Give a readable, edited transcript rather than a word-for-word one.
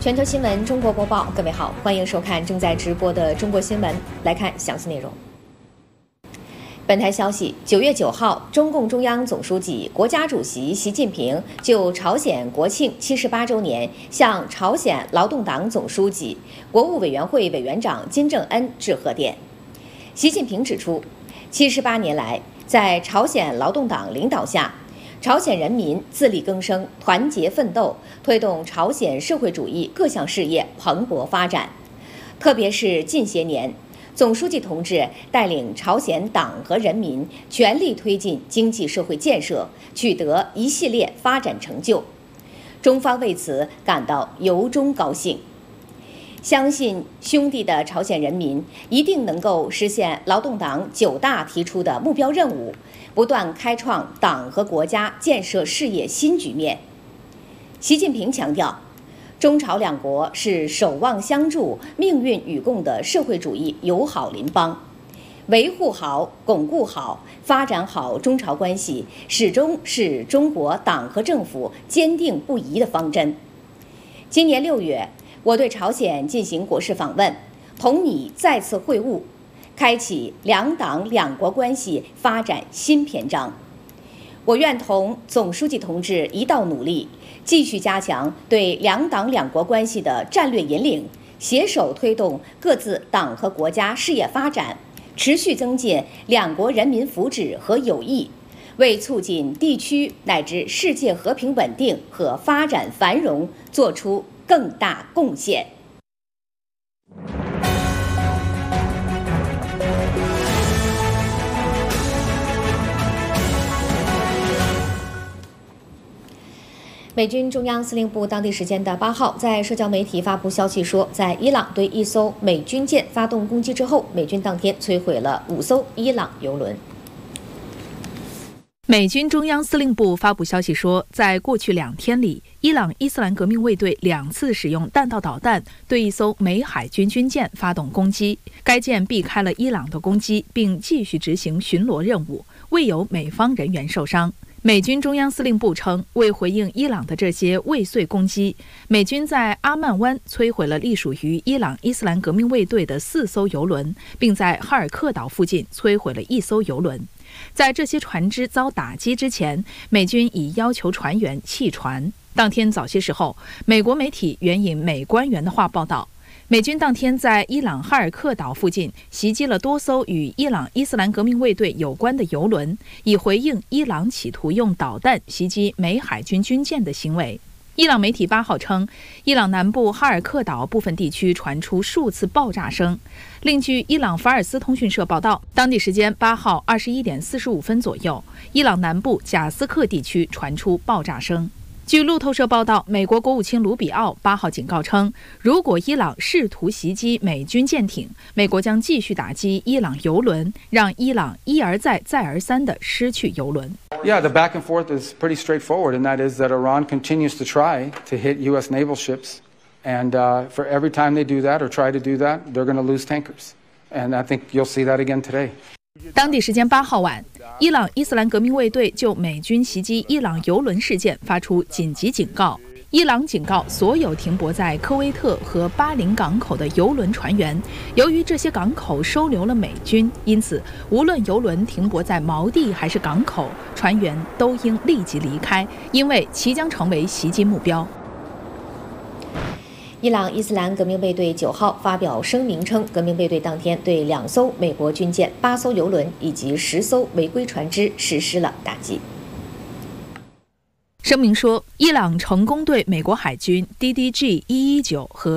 全球新闻中国播报，各位好，欢迎收看正在直播的中国新闻。来看详细内容。本台消息，9月9号，中共中央总书记、国家主席习近平就朝鲜国庆78周年向朝鲜劳动党总书记、国务委员会委员长金正恩致贺电。习近平指出，78年来，在朝鲜劳动党领导下，朝鲜人民自力更生、团结奋斗，推动朝鲜社会主义各项事业蓬勃发展。特别是近些年，总书记同志带领朝鲜党和人民全力推进经济社会建设，取得一系列发展成就，中方为此感到由衷高兴。相信兄弟的朝鲜人民一定能够实现劳动党9大提出的目标任务，不断开创党和国家建设事业新局面。习近平强调，中朝两国是守望相助、命运与共的社会主义友好邻邦，维护好、巩固好、发展好中朝关系，始终是中国党和政府坚定不移的方针。今年6月，我对朝鲜进行国事访问，同你再次会晤，开启两党两国关系发展新篇章。我愿同总书记同志一道努力，继续加强对两党两国关系的战略引领，携手推动各自党和国家事业发展，持续增进两国人民福祉和友谊，为促进地区乃至世界和平稳定和发展繁荣做出更大贡献。美军中央司令部当地时间的8号在社交媒体发布消息说，在伊朗对一艘美军舰发动攻击之后，美军当天摧毁了5艘伊朗油轮。 美军中央司令部发布消息说，在过去2天里，伊朗伊斯兰革命卫队2次使用弹道导弹对一艘美海军军舰发动攻击，该舰避开了伊朗的攻击，并继续执行巡逻任务，未有美方人员受伤。美军中央司令部称，为回应伊朗的这些未遂攻击，美军在阿曼湾摧毁了隶属于伊朗伊斯兰革命卫队的4艘油轮，并在哈尔克岛附近摧毁了1艘油轮。在这些船只遭打击之前，美军已要求船员弃船。当天早些时候，美国媒体援引美官员的话报道，美军当天在伊朗哈尔克岛附近袭击了多艘与伊朗伊斯兰革命卫队有关的油轮，以回应伊朗企图用导弹袭击美海军军舰的行为。伊朗媒体8号称，伊朗南部哈尔克岛部分地区传出数次爆炸声。另据伊朗法尔斯通讯社报道，当地时间8号21点45分左右，伊朗南部贾斯克地区传出爆炸声。据路透社报道，美国国务卿卢比奥8号警告称，如果伊朗试图袭击美军舰艇，美国将继续打击伊朗油轮，让伊朗一而再再而三地失去油轮。 Yeah, the back and forth is pretty straightforward, and that is that Iran continues to try to hit U.S. naval ships, and for every time they do that or try to do that, they're going to lose tankers. And I think you'll see that again today. 当地时间8号晚，伊朗伊斯兰革命卫队就美军袭击伊朗油轮事件发出紧急警告。伊朗警告所有停泊在科威特和巴林港口的油轮船员，由于这些港口收留了美军，因此无论油轮停泊在锚地还是港口，船员都应立即离开，因为其将成为袭击目标。 伊朗伊斯兰革命卫队9号发表声明称，革命卫队当天对2艘美国军舰、8艘油轮以及10艘违规船只实施了打击。 声明说，伊朗成功对美国海军 DDG-119和